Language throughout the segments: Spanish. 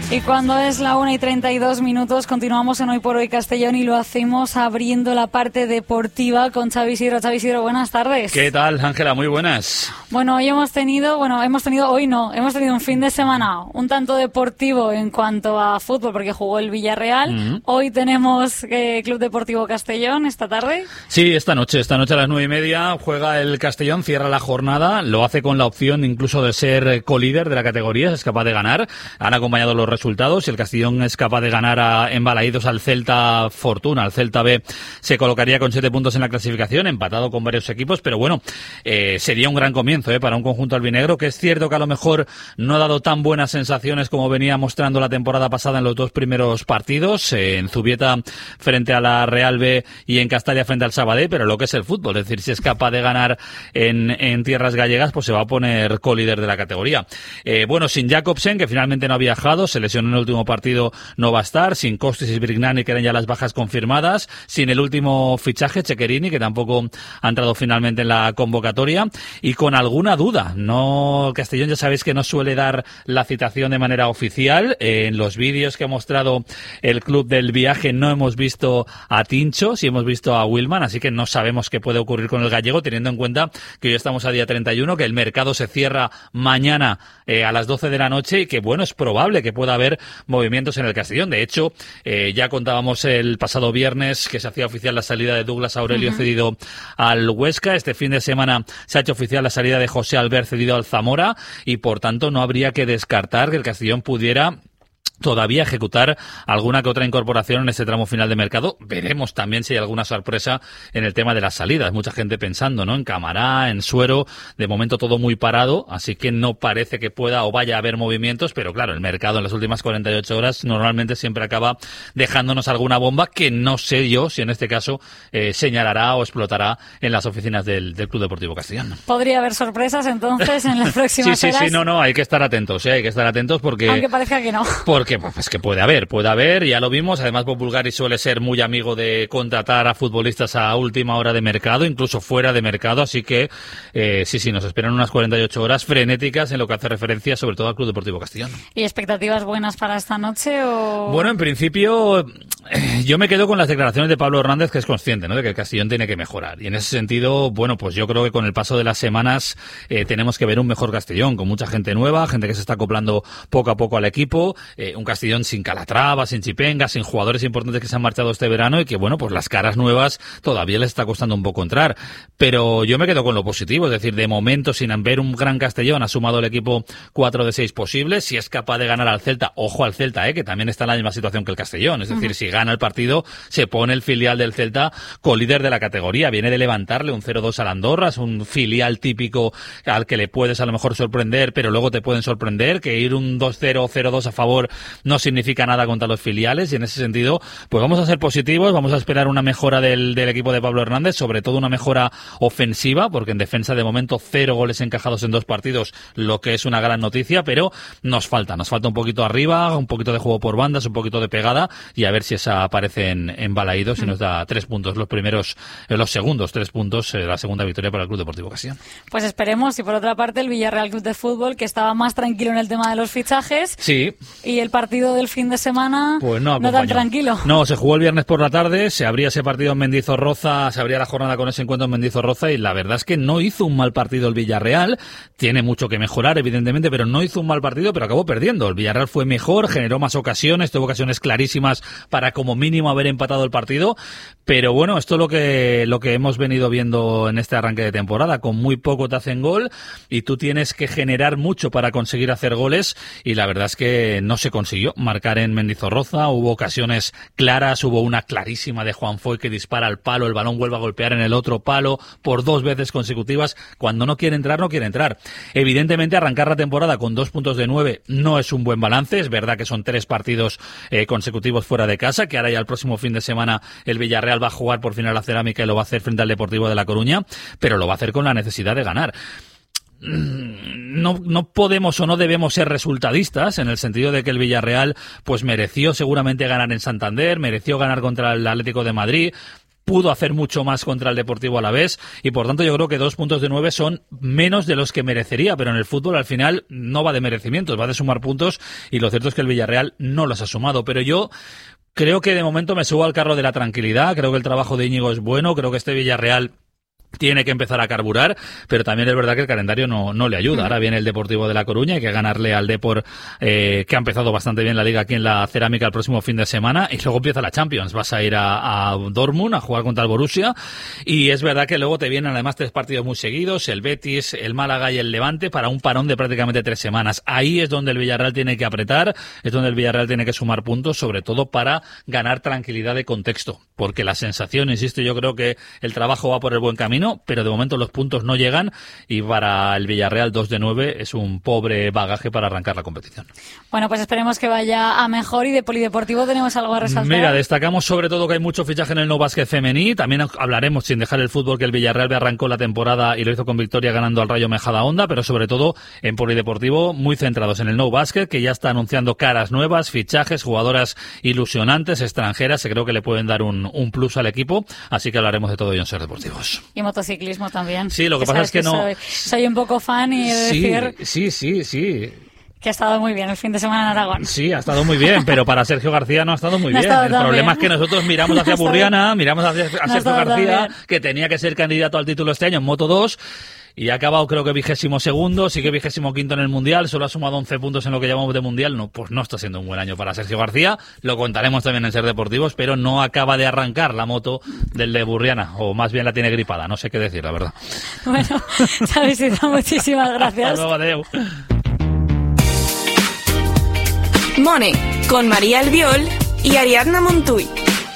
Y cuando es la 1:32, continuamos en Hoy por Hoy Castellón y lo hacemos abriendo la parte deportiva con Xavi Isidro. Xavi Isidro, buenas tardes. ¿Qué tal, Ángela? Muy buenas. Bueno, hoy hemos tenido un fin de semana un tanto deportivo en cuanto a fútbol porque jugó el Villarreal. Hoy tenemos Club Deportivo Castellón esta tarde. Sí, esta noche a las 9:30 juega el Castellón, cierra la jornada, lo hace con la opción incluso de ser colíder de la categoría, es capaz de ganar. Han acompañado los resultados y el Castellón es capaz de ganar en Balaídos al Celta Fortuna. El Celta B se colocaría con 7 puntos en la clasificación, empatado con varios equipos, pero bueno, sería un gran comienzo para un conjunto albinegro, que es cierto que a lo mejor no ha dado tan buenas sensaciones como venía mostrando la temporada pasada en los 2 primeros partidos, en Zubieta frente a la Real B y en Castalia frente al Sabadell, pero lo que es el fútbol, es decir, si es capaz de ganar en tierras gallegas, pues se va a poner colíder de la categoría. Sin Jakobsen, que finalmente no ha viajado, se lesionó en el último partido, no va a estar, sin Kostis y Brignani, que eran ya las bajas confirmadas, sin el último fichaje, Cecherini, que tampoco ha entrado finalmente en la convocatoria, y con alguna duda. No, Castellón ya sabéis que no suele dar la citación de manera oficial. En los vídeos que ha mostrado el club del viaje no hemos visto a Tincho, sí hemos visto a Wilman, así que no sabemos qué puede ocurrir con el gallego, teniendo en cuenta que hoy estamos a día 31, que el mercado se cierra mañana a las 12 de la noche y que, bueno, es probable que pueda haber movimientos en el Castellón. De hecho, ya contábamos el pasado viernes que se hacía oficial la salida de Douglas Aurelio cedido al Huesca. Este fin de semana se ha hecho oficial la salida de José Albert cedido al Zamora y, por tanto, no habría que descartar que el Castellón pudiera todavía ejecutar alguna que otra incorporación en este tramo final de mercado. Veremos también si hay alguna sorpresa en el tema de las salidas. Mucha gente pensando, ¿no?, en Camará, en Suero. De momento todo muy parado, así que no parece que pueda o vaya a haber movimientos, pero claro, el mercado en las últimas 48 horas normalmente siempre acaba dejándonos alguna bomba que no sé yo si en este caso señalará o explotará en las oficinas del Club Deportivo Castellón. ¿Podría haber sorpresas entonces en las próximas horas? Sí, no, hay que estar atentos, hay que estar atentos porque... Aunque parezca que no. Porque pues que puede haber, ya lo vimos. Además, Bob Bulgari suele ser muy amigo de contratar a futbolistas a última hora de mercado, incluso fuera de mercado, así que sí, nos esperan unas 48 horas frenéticas en lo que hace referencia sobre todo al Club Deportivo Castellón. ¿Y expectativas buenas para esta noche o...? Bueno, en principio yo me quedo con las declaraciones de Pablo Hernández, que es consciente, ¿no?, de que el Castellón tiene que mejorar. Y en ese sentido, bueno, pues yo creo que con el paso de las semanas tenemos que ver un mejor Castellón, con mucha gente nueva, gente que se está acoplando poco a poco al equipo, un Castellón sin Calatrava, sin Chipenga, sin jugadores importantes que se han marchado este verano y que, bueno, pues las caras nuevas todavía les está costando un poco entrar. Pero yo me quedo con lo positivo, es decir, de momento, sin ver un gran Castellón, ha sumado el equipo 4 de 6 posibles. Si es capaz de ganar al Celta, ojo al Celta, que también está en la misma situación que el Castellón. Es decir, si gana el partido, se pone el filial del Celta colíder de la categoría. Viene de levantarle un 0-2 al Andorra, es un filial típico al que le puedes a lo mejor sorprender, pero luego te pueden sorprender, que ir un 2-0 o 0-2 a favor no significa nada contra los filiales, y en ese sentido pues vamos a ser positivos, vamos a esperar una mejora del equipo de Pablo Hernández, sobre todo una mejora ofensiva, porque en defensa de momento 0 goles encajados en 2 partidos, lo que es una gran noticia, pero nos falta un poquito arriba, un poquito de juego por bandas, un poquito de pegada, y a ver si esa aparece en Balaídos y nos da 3 puntos, los segundos 3 puntos, la segunda victoria para el Club Deportivo Castellón. Pues esperemos. Y por otra parte, el Villarreal Club de Fútbol, que estaba más tranquilo en el tema de los fichajes. Sí. Y el partido del fin de semana pues no tan tranquilo. No, se jugó el viernes por la tarde, se abría ese partido en Mendizorroza, se abría la jornada con ese encuentro en Mendizorroza, y la verdad es que no hizo un mal partido el Villarreal. Tiene mucho que mejorar, evidentemente, pero no hizo un mal partido, pero acabó perdiendo. El Villarreal fue mejor, generó más ocasiones, tuvo ocasiones clarísimas para como mínimo haber empatado el partido, pero bueno, esto es lo que hemos venido viendo en este arranque de temporada. Con muy poco te hacen gol y tú tienes que generar mucho para conseguir hacer goles, y la verdad es que no se consiguió marcar en Mendizorroza. Hubo ocasiones claras, hubo una clarísima de Juan Foy que dispara al palo, el balón vuelve a golpear en el otro palo por 2 veces consecutivas. Cuando no quiere entrar, no quiere entrar. Evidentemente, arrancar la temporada con 2 puntos de 9 no es un buen balance. Es verdad que son 3 partidos consecutivos fuera de casa, que ahora ya el próximo fin de semana el Villarreal va a jugar por fin a la Cerámica y lo va a hacer frente al Deportivo de La Coruña, pero lo va a hacer con la necesidad de ganar. No podemos o no debemos ser resultadistas, en el sentido de que el Villarreal pues mereció seguramente ganar en Santander, mereció ganar contra el Atlético de Madrid. pudo hacer mucho más contra el Deportivo Alavés y por tanto yo creo que 2 puntos de 9 son menos de los que merecería, pero en el fútbol al final no va de merecimientos, va de sumar puntos y lo cierto es que el Villarreal no los ha sumado, pero yo creo que de momento me subo al carro de la tranquilidad, creo que el trabajo de Íñigo es bueno, creo que este Villarreal tiene que empezar a carburar, pero también es verdad que el calendario no le ayuda. Ahora viene el Deportivo de La Coruña, hay que ganarle al Depor, que ha empezado bastante bien la liga aquí en la Cerámica el próximo fin de semana, y luego empieza la Champions. Vas a ir a Dortmund a jugar contra el Borussia, y es verdad que luego te vienen además 3 partidos muy seguidos, el Betis, el Málaga y el Levante, para un parón de prácticamente 3 semanas. Ahí es donde el Villarreal tiene que apretar, es donde el Villarreal tiene que sumar puntos, sobre todo para ganar tranquilidad de contexto, porque la sensación, insisto, yo creo que el trabajo va por el buen camino, pero de momento los puntos no llegan y para el Villarreal 2 de 9 es un pobre bagaje para arrancar la competición. Bueno, pues esperemos que vaya a mejor. Y de polideportivo tenemos algo a resaltar. Mira, destacamos sobre todo que hay mucho fichaje en el No Básquet femení. También hablaremos, sin dejar el fútbol, que el Villarreal arrancó la temporada y lo hizo con victoria ganando al Rayo Majadahonda, pero sobre todo en polideportivo muy centrados en el No Básquet, que ya está anunciando caras nuevas, fichajes, jugadoras ilusionantes, extranjeras, que creo que le pueden dar un plus al equipo, así que hablaremos de todo ello en Ser Deportivos. Y motociclismo también. Sí, lo que pasa es que no... Soy un poco fan y he de decir... Sí. Que ha estado muy bien el fin de semana en Aragón. Sí, ha estado muy bien, pero para Sergio García no ha estado muy bien. El problema es que nosotros miramos hacia Burriana, miramos hacia Sergio García, que tenía que ser candidato al título este año en Moto 2, y ha acabado creo que 22º, sí que 25º en el Mundial, solo ha sumado 11 puntos en lo que llamamos de Mundial. No, pues no está siendo un buen año para Sergio García, lo contaremos también en Ser Deportivos, pero no acaba de arrancar la moto del de Burriana, o más bien la tiene gripada, no sé qué decir, la verdad. Bueno, Xavisita, muchísimas gracias. Hasta luego, adeu. Mone, con María Albiol y Ariadna Montuy.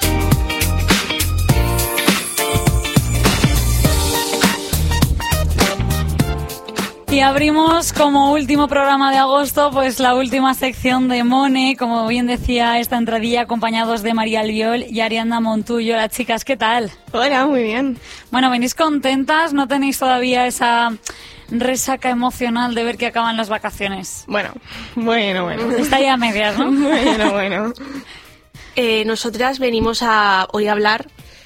Y abrimos como último programa de agosto, pues la última sección de Mone, como bien decía esta entradilla, acompañados de María Albiol y Ariadna Montuy. Hola chicas, ¿qué tal? Hola, muy bien. Bueno, ¿venís contentas? ¿No tenéis todavía esa resaca emocional de ver que acaban las vacaciones? Bueno. Está ya a medias, ¿no? Bueno. Nosotras venimos hoy a hablar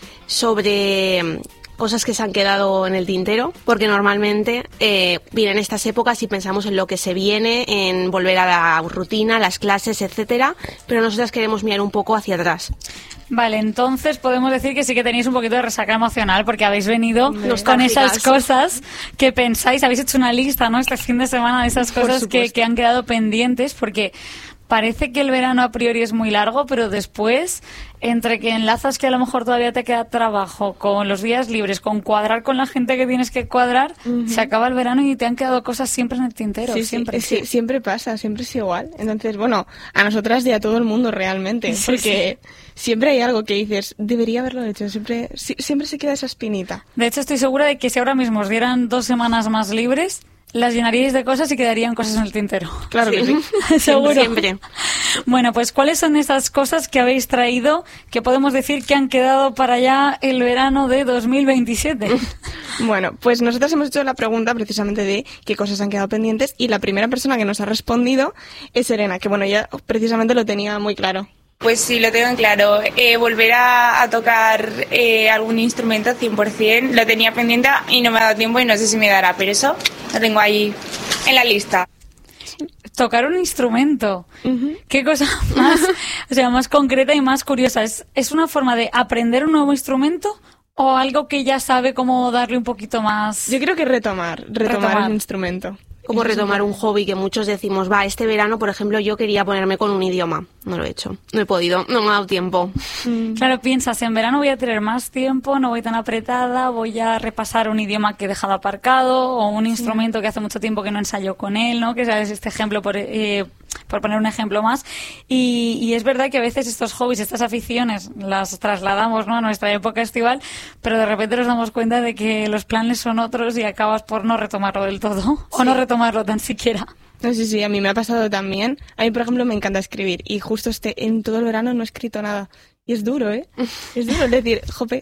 sobre cosas que se han quedado en el tintero, porque normalmente vienen estas épocas y pensamos en lo que se viene, en volver a la rutina, las clases, etcétera, pero nosotras queremos mirar un poco hacia atrás. Vale, entonces podemos decir que sí que tenéis un poquito de resaca emocional, porque habéis venido con esas cosas que pensáis, habéis hecho una lista, ¿no?, este fin de semana de esas cosas que han quedado pendientes, porque parece que el verano a priori es muy largo, pero después, entre que enlazas que a lo mejor todavía te queda trabajo, con los días libres, con cuadrar con la gente que tienes que cuadrar, se acaba el verano y te han quedado cosas siempre en el tintero. Sí, siempre pasa, siempre es igual. Entonces, bueno, a nosotras y a todo el mundo realmente, porque siempre hay algo que dices, debería haberlo hecho, siempre se queda esa espinita. De hecho, estoy segura de que si ahora mismo os dieran 2 semanas más libres, las llenaríais de cosas y quedarían cosas en el tintero. Claro que sí. Seguro. Siempre. Bueno, pues ¿cuáles son esas cosas que habéis traído que podemos decir que han quedado para ya el verano de 2027? Bueno, pues nosotros hemos hecho la pregunta precisamente de qué cosas han quedado pendientes y la primera persona que nos ha respondido es Serena, que bueno, ella precisamente lo tenía muy claro. Pues sí, lo tengo claro. Volver a tocar algún instrumento 100%. Lo tenía pendiente y no me ha dado tiempo y no sé si me dará, pero eso lo tengo ahí en la lista. Tocar un instrumento. Qué cosa más concreta y más curiosa. ¿Es una forma de aprender un nuevo instrumento o algo que ya sabe cómo darle un poquito más? Yo creo que retomar un instrumento. Como retomar un hobby que muchos decimos, este verano, por ejemplo, yo quería ponerme con un idioma. No lo he hecho, no he podido, no me ha dado tiempo. Claro, piensas, en verano voy a tener más tiempo, no voy tan apretada, voy a repasar un idioma que he dejado aparcado o un instrumento que hace mucho tiempo que no ensayo con él, ¿no? Que es este ejemplo por poner un ejemplo más. Y es verdad que a veces estos hobbies, estas aficiones, las trasladamos, ¿no?, a nuestra época estival, pero de repente nos damos cuenta de que los planes son otros y acabas por no retomarlo del todo, o no retomarlo tan siquiera. No, sí, a mí me ha pasado también. A mí, por ejemplo, me encanta escribir y justo en todo el verano no he escrito nada. Y es duro, ¿eh? Es duro decir, jope.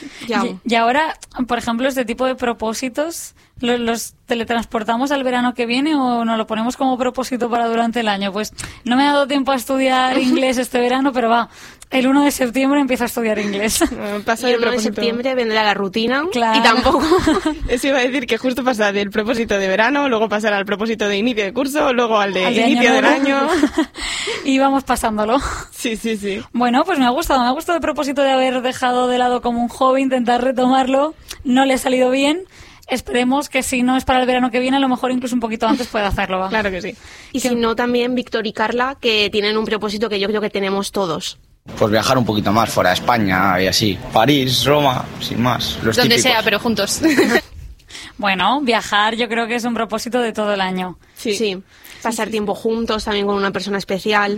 Y ahora, por ejemplo, este tipo de propósitos, ¿los teletransportamos al verano que viene o nos lo ponemos como propósito para durante el año? Pues no me ha dado tiempo a estudiar inglés este verano, pero El 1 de septiembre empiezo a estudiar inglés. Pasa Y del el 1 de propósito. septiembre vendrá la rutina Claro. y tampoco... Eso iba a decir que justo pasa del propósito de verano, luego pasará al propósito de inicio de curso, luego al de Al de inicio año del nuevo. año. Y vamos pasándolo. Sí, sí, sí. Bueno, pues me ha gustado el propósito de haber dejado de lado como un hobby, intentar retomarlo. No le ha salido bien. Esperemos que si no es para el verano que viene, a lo mejor incluso un poquito antes pueda hacerlo. ¿Va? Claro que sí. Y si no, también Víctor y Carla, que tienen un propósito que yo creo que tenemos todos. Pues viajar un poquito más fuera de España y así. París, Roma, sin más. Los Donde típicos. sea, pero juntos. Bueno, viajar yo creo que es un propósito de todo el año. Sí. Pasar tiempo juntos, también con una persona especial.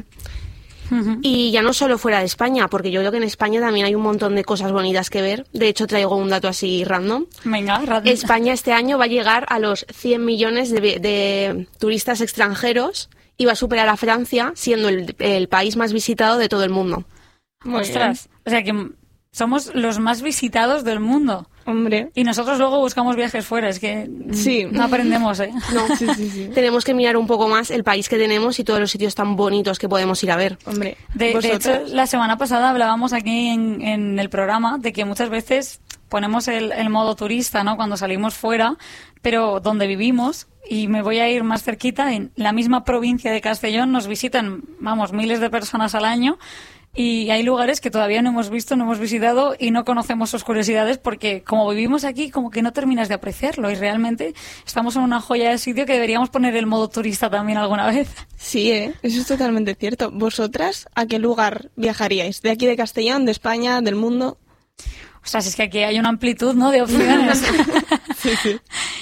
Y ya no solo fuera de España, porque yo creo que en España también hay un montón de cosas bonitas que ver. De hecho, traigo un dato así random. Venga, España este año va a llegar a los 100 millones de turistas extranjeros y va a superar a Francia, siendo el país más visitado de todo el mundo. Muy Ostras, o sea que somos los más visitados del mundo. bien. Hombre. Y nosotros luego buscamos viajes fuera, es que Sí. no aprendemos, ¿eh? No, Sí, sí, sí. tenemos que mirar un poco más el país que tenemos y todos los sitios tan bonitos que podemos ir a ver. Hombre. De hecho, ¿vosotras? la semana pasada hablábamos aquí en el programa de que muchas veces ponemos el modo turista, ¿no? Cuando salimos fuera, pero donde vivimos, y me voy a ir más cerquita, en la misma provincia de Castellón nos visitan, vamos, miles de personas al año. Y hay lugares que todavía no hemos visto, no hemos visitado y no conocemos sus curiosidades porque como vivimos aquí como que no terminas de apreciarlo y realmente estamos en una joya de sitio que deberíamos poner el modo turista también alguna vez. Sí, eso es totalmente cierto. ¿Vosotras a qué lugar viajaríais? ¿De aquí de Castellón, de España, del mundo? O sea, si es que aquí hay una amplitud, ¿no?, de opciones. Sí, sí.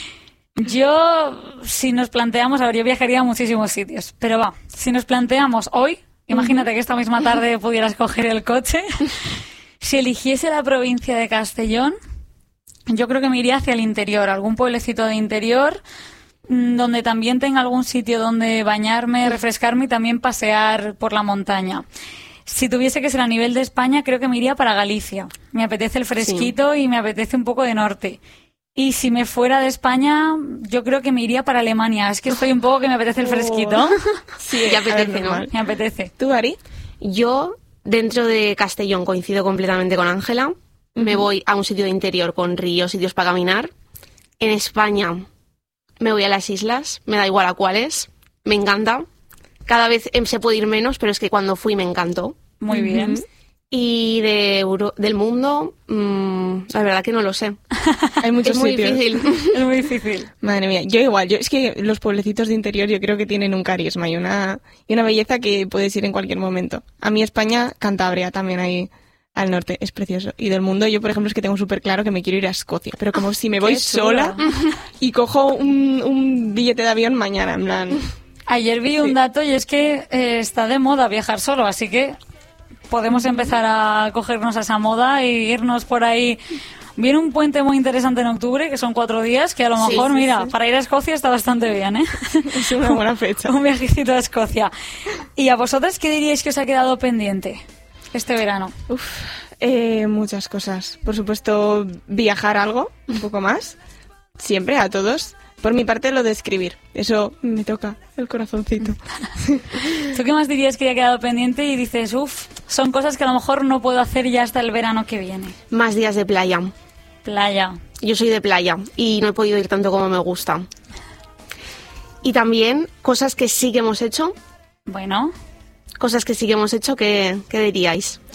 Yo, si nos planteamos, a ver, yo viajaría a muchísimos sitios, pero va, si nos planteamos hoy, imagínate que esta misma tarde pudieras coger el coche, si eligiese la provincia de Castellón, yo creo que me iría hacia el interior, algún pueblecito de interior, donde también tenga algún sitio donde bañarme, refrescarme y también pasear por la montaña. Si tuviese que ser a nivel de España, creo que me iría para Galicia. Me apetece el fresquito y me apetece un poco de norte. Y si me fuera de España, yo creo que me iría para Alemania. Es que estoy un poco que me apetece el fresquito. Sí, Ya a ver, apetece, ¿no? normal. Me apetece. ¿Tú, Ari? Yo, dentro de Castellón, coincido completamente con Ángela. Me voy a un sitio de interior con ríos, sitios para caminar. En España me voy a las islas, me da igual a cuáles. Me encanta. Cada vez se puede ir menos, pero es que cuando fui me encantó. Muy bien. Y del mundo, la verdad que no lo sé. Hay muchos Es muy sitios. difícil. Es muy difícil. Madre mía, yo igual, es que los pueblecitos de interior yo creo que tienen un carisma y una belleza que puedes ir en cualquier momento. A mí España, Cantabria también ahí al norte, es precioso. Y del mundo yo, por ejemplo, es que tengo súper claro que me quiero ir a Escocia, pero como si me voy Qué chula. sola y cojo un billete de avión mañana, en plan... Ayer vi un dato y es que está de moda viajar solo, así que podemos empezar a cogernos a esa moda e irnos por ahí. Viene un puente muy interesante en octubre, que son 4 días, que a lo Sí, mejor, sí, mira, sí. para ir a Escocia está bastante bien, ¿eh? Es una buena fecha. Un viajecito a Escocia. ¿Y a vosotras qué diríais que os ha quedado pendiente este verano? Muchas cosas. Por supuesto, viajar algo, un poco más. Siempre, a todos. Por mi parte, lo de escribir. Eso me toca el corazoncito. ¿Tú qué más dirías que ya ha quedado pendiente y dices, son cosas que a lo mejor no puedo hacer ya hasta el verano que viene? Más días de playa. Playa. Yo soy de playa y no he podido ir tanto como me gusta. Y también cosas que sí que hemos hecho. Bueno, Cosas que sí que hemos hecho, ¿qué diríais?